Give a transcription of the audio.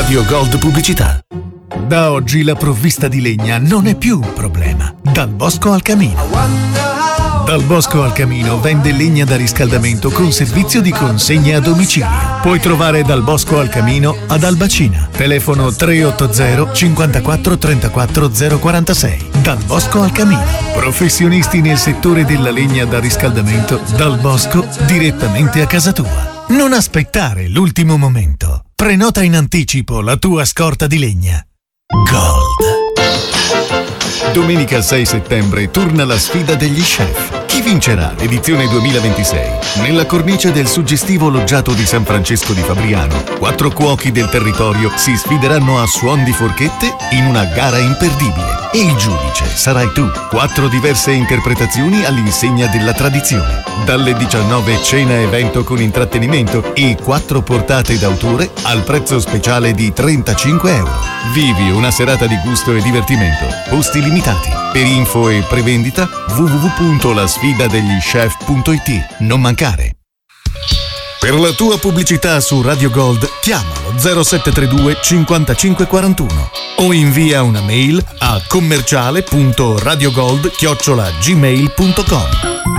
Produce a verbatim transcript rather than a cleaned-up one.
Radio Gold Pubblicità. Da oggi la provvista di legna non è più un problema. Dal Bosco al Camino. Dal Bosco al Camino vende legna da riscaldamento con servizio di consegna a domicilio. Puoi trovare Dal Bosco al Camino ad Albacina. Telefono tre otto zero cinquantaquattro trentaquattro zero quarantasei. Dal Bosco al Camino. Professionisti nel settore della legna da riscaldamento. Dal Bosco direttamente a casa tua. Non aspettare l'ultimo momento. Prenota in anticipo la tua scorta di legna. Gold. Domenica sei settembre torna la sfida degli chef. Chi vincerà l'edizione duemilaventisei? Nella cornice del suggestivo loggiato di San Francesco di Fabriano, quattro cuochi del territorio si sfideranno a suon di forchette in una gara imperdibile. E il giudice sarai tu. Quattro diverse interpretazioni all'insegna della tradizione. Dalle diciannove cena evento con intrattenimento e quattro portate d'autore al prezzo speciale di trentacinque euro. Vivi una serata di gusto e divertimento. Posti limitati. Per info e prevendita w w w punto la sfida degli chef punto i t. Non mancare. Per la tua pubblicità su Radio Gold chiamalo zero sette tre due cinquantacinque quarantuno o invia una mail a commerciale punto radiogold chiocciola gmail punto com.